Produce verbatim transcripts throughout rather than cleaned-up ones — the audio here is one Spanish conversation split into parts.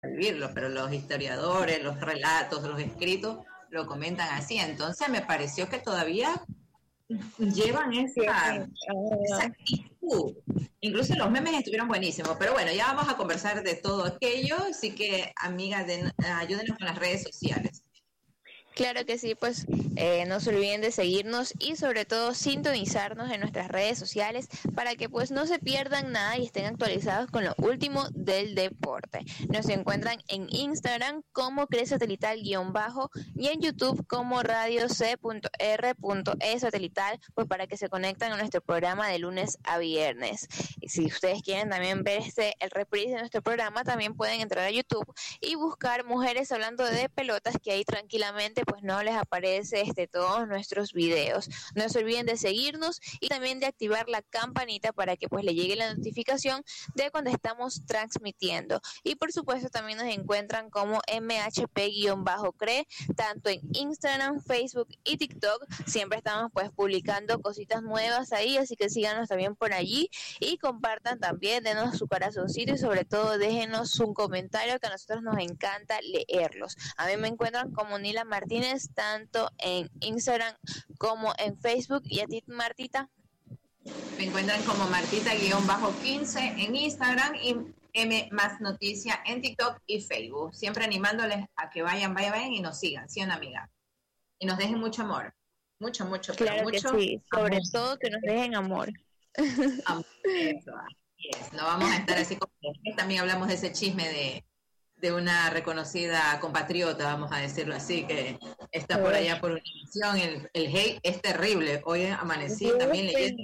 vivirlo, pero los historiadores, los relatos, los escritos lo comentan así. Entonces me pareció que todavía llevan esa, esa actitud. Incluso los memes estuvieron buenísimos, pero bueno, ya vamos a conversar de todo aquello, así que amigas, de, ayúdenos con las redes sociales. Claro que sí, pues eh, no se olviden de seguirnos y sobre todo sintonizarnos en nuestras redes sociales para que pues no se pierdan nada y estén actualizados con lo último del deporte. Nos encuentran en Instagram como Cresatelital-bajo y en YouTube como radio c punto r punto e satelital, pues para que se conecten a nuestro programa de lunes a viernes. Y si ustedes quieren también ver este el reprise de nuestro programa, también pueden entrar a YouTube y buscar Mujeres Hablando de Pelotas, que ahí tranquilamente pues no les aparece este todos nuestros videos. No se olviden de seguirnos y también de activar la campanita para que pues le llegue la notificación de cuando estamos transmitiendo. Y por supuesto también nos encuentran como M H P-CRE, tanto en Instagram, Facebook y TikTok. Siempre estamos pues publicando cositas nuevas ahí, así que síganos también por allí y compartan también, denos su corazoncito y sobre todo déjenos un comentario, que a nosotros nos encanta leerlos. A mí me encuentran como Nila Martínez tanto en Instagram como en Facebook. ¿Y a ti, Martita? Me encuentran como Martita-quince en Instagram y M más Noticia en TikTok y Facebook. Siempre animándoles a que vayan, vayan, vayan y nos sigan, ¿sí, una amiga? Y nos dejen mucho amor. Mucho, mucho, pero claro mucho. Que sí, sobre amor. todo que nos dejen amor. Amor, eso, yes. No vamos a estar así como... También hablamos de ese chisme de de una reconocida compatriota, vamos a decirlo así, que está por allá por Univisión. El, el hate es terrible. Hoy amanecí Dios también leyendo.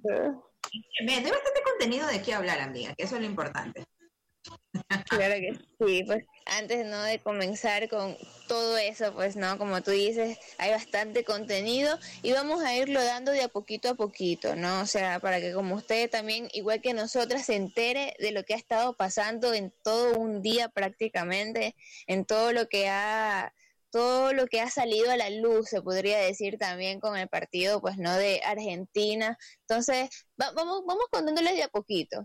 Hay bastante contenido de qué hablar, amiga, que eso es lo importante. Claro que sí, pues antes no de comenzar con todo eso, pues no, como tú dices, hay bastante contenido y vamos a irlo dando de a poquito a poquito, ¿no? O sea, para que como usted también, igual que nosotras, se entere de lo que ha estado pasando en todo un día prácticamente, en todo lo que ha todo lo que ha salido a la luz, se podría decir también con el partido, pues no, de Argentina. Entonces, va, vamos vamos contándoles de a poquito.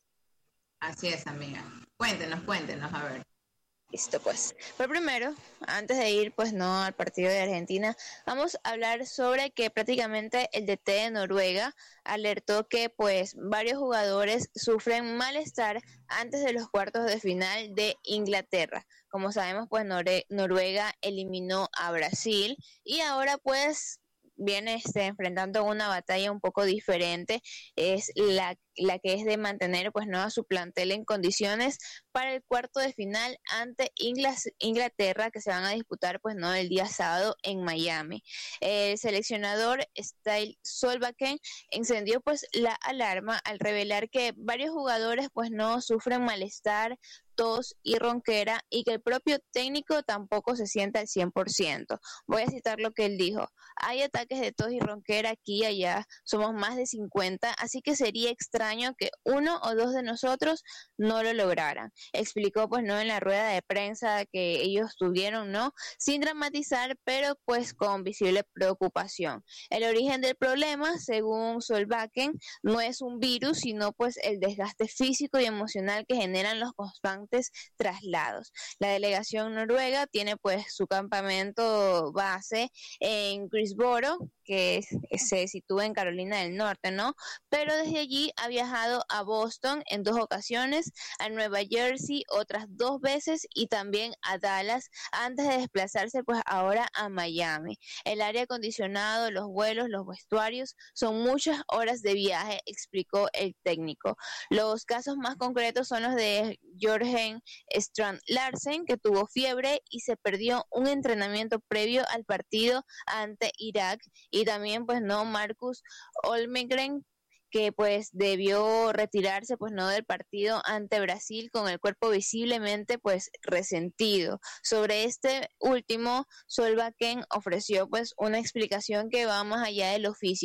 Así es, amiga. Cuéntenos, cuéntenos, a ver. Listo, pues. Pero primero, antes de ir, pues no, al partido de Argentina, vamos a hablar sobre que prácticamente el D T de Noruega alertó que, pues, varios jugadores sufren malestar antes de los cuartos de final de Inglaterra. Como sabemos, pues Nore- Noruega eliminó a Brasil y ahora, pues, viene este, enfrentando una batalla un poco diferente, es la, la que es de mantener pues no a su plantel en condiciones para el cuarto de final ante Inglas, Inglaterra, que se van a disputar pues no el día sábado en Miami. El seleccionador Ståle Solbakken encendió pues la alarma al revelar que varios jugadores pues no sufren malestar, tos y ronquera y que el propio técnico tampoco se sienta al cien por ciento. Voy a citar lo que él dijo: hay ataques de tos y ronquera aquí y allá, somos más de cincuenta, así que sería extraño que uno o dos de nosotros no lo lograran. Explicó pues no en la rueda de prensa que ellos tuvieron, no, sin dramatizar, pero pues con visible preocupación. El origen del problema, según Solbakken, no es un virus, sino pues el desgaste físico y emocional que generan los constantes traslados. La delegación noruega tiene pues su campamento base en Greensboro, que es, se sitúa en Carolina del Norte, ¿no? Pero desde allí ha viajado a Boston en dos ocasiones, a Nueva Jersey otras dos veces y también a Dallas antes de desplazarse pues ahora a Miami. El aire acondicionado, los vuelos, los vestuarios, son muchas horas de viaje, explicó el técnico. Los casos más concretos son los de Jorgen Strand Larsen, que tuvo fiebre y se perdió un entrenamiento previo al partido ante Irak, y también pues no Marcus Olmegren, que pues debió retirarse pues no del partido ante Brasil con el cuerpo visiblemente pues resentido. Sobre este último, Solbakken ofreció pues una explicación que va más allá de lo físico.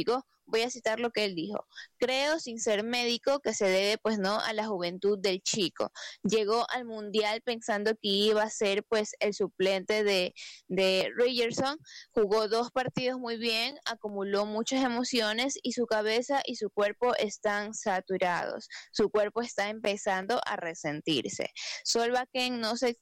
voy a citar lo que él dijo: creo, sin ser médico, que se debe pues no a la juventud del chico. Llegó al mundial pensando que iba a ser pues el suplente de, de Richarlison, jugó dos partidos muy bien, acumuló muchas emociones y su cabeza y su cuerpo están saturados, su cuerpo está empezando a resentirse. Solbakken no se